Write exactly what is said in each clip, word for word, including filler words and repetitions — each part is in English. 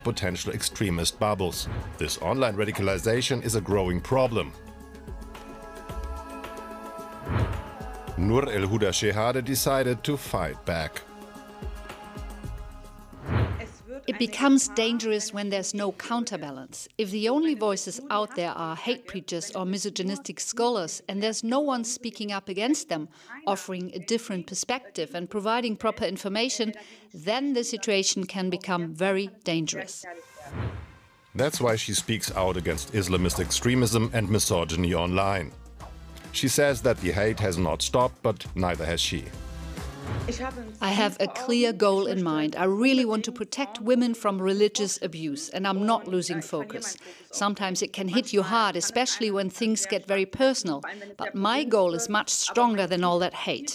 potential extremist bubbles. This online radicalization is a growing problem. Nur El Huda Shehadeh decided to fight back. It becomes dangerous when there's no counterbalance. If the only voices out there are hate preachers or misogynistic scholars, and there's no one speaking up against them, offering a different perspective and providing proper information, then the situation can become very dangerous. That's why she speaks out against Islamist extremism and misogyny online. She says that the hate has not stopped, but neither has she. I have a clear goal in mind. I really want to protect women from religious abuse, and I'm not losing focus. Sometimes it can hit you hard, especially when things get very personal. But my goal is much stronger than all that hate.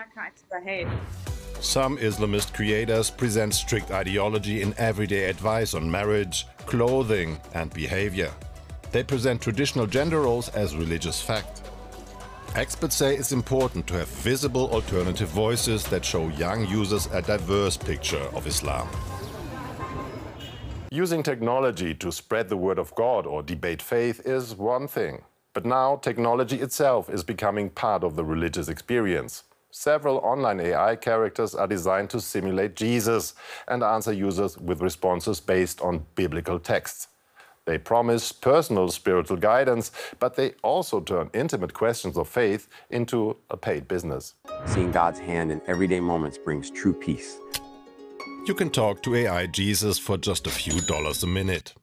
Some Islamist creators present strict ideology in everyday advice on marriage, clothing and behavior. They present traditional gender roles as religious fact. Experts say it's important to have visible alternative voices that show young users a diverse picture of Islam. Using technology to spread the word of God or debate faith is one thing. But now technology itself is becoming part of the religious experience. Several online A I characters are designed to simulate Jesus and answer users with responses based on biblical texts. They promise personal spiritual guidance, but they also turn intimate questions of faith into a paid business. Seeing God's hand in everyday moments brings true peace. You can talk to A I Jesus for just a few dollars a minute.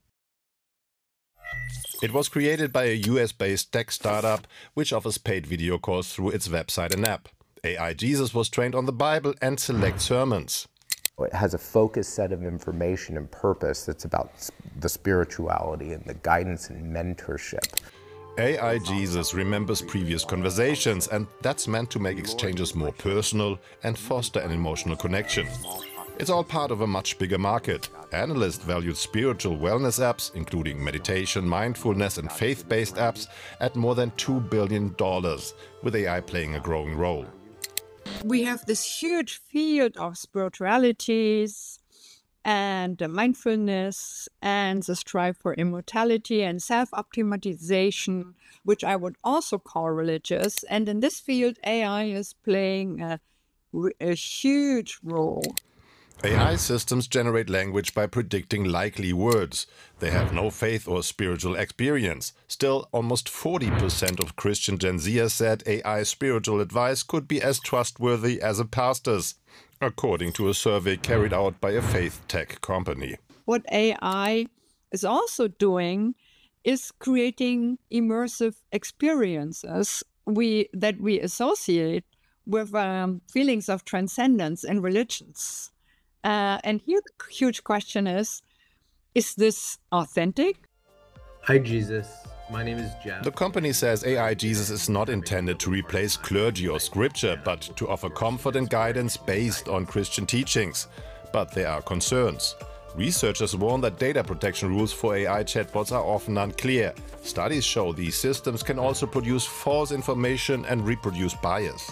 It was created by a U S-based tech startup which offers paid video calls through its website and app. A I Jesus was trained on the Bible and select sermons. It has a focused set of information and purpose that's about the spirituality and the guidance and mentorship. A I Jesus remembers previous conversations, and that's meant to make exchanges more personal and foster an emotional connection. It's all part of a much bigger market. Analysts valued spiritual wellness apps, including meditation, mindfulness and faith-based apps, at more than two billion dollars, with A I playing a growing role. We have this huge field of spiritualities and mindfulness and the strive for immortality and self-optimization, which I would also call religious. And in this field, A I is playing a, a huge role. A I systems generate language by predicting likely words. They have no faith or spiritual experience. Still, almost forty percent of Christian Gen Zers said A I spiritual advice could be as trustworthy as a pastor's, according to a survey carried out by a faith tech company. What A I is also doing is creating immersive experiences we, that we associate with um, feelings of transcendence in religions. Uh, and here the huge question is, is this authentic? Hi, Jesus. My name is Jeff. The company says A I Jesus is not intended to replace clergy or scripture, but to offer comfort and guidance based on Christian teachings. But there are concerns. Researchers warn that data protection rules for A I chatbots are often unclear. Studies show these systems can also produce false information and reproduce bias.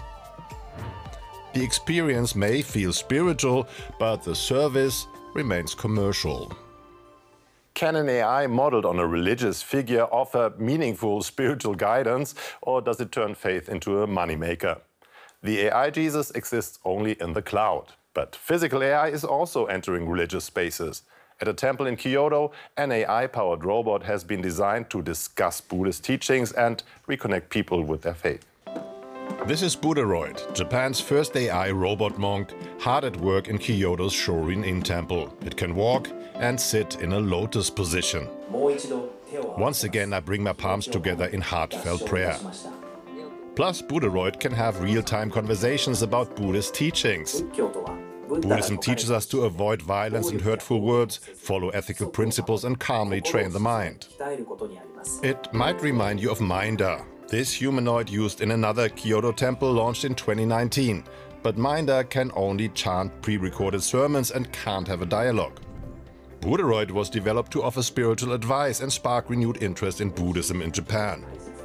The experience may feel spiritual, but the service remains commercial. Can an A I modeled on a religious figure offer meaningful spiritual guidance, or does it turn faith into a moneymaker? The A I Jesus exists only in the cloud, but physical A I is also entering religious spaces. At a temple in Kyoto, an A I-powered robot has been designed to discuss Buddhist teachings and reconnect people with their faith. This is Buddharoid, Japan's first A I robot monk, hard at work in Kyoto's Shorin-in temple. It can walk and sit in a lotus position. Once again, I bring my palms together in heartfelt prayer. Plus, Buddharoid can have real-time conversations about Buddhist teachings. Buddhism teaches us to avoid violence and hurtful words, follow ethical principles and calmly train the mind. It might remind you of Minder. This humanoid used in another Kyoto temple launched in twenty nineteen. But Minder can only chant pre-recorded sermons and can't have a dialogue. Buddharoid was developed to offer spiritual advice and spark renewed interest in Buddhism in Japan.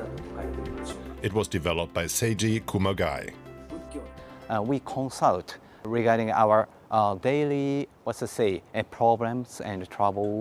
It was developed by Seiji Kumagai. Uh, we consult regarding our uh, daily, what's to say, uh, problems and trouble.